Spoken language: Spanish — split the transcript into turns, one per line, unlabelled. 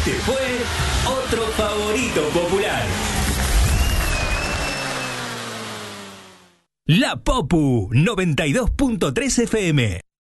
Este fue otro favorito popular. La Popu 92.3 FM.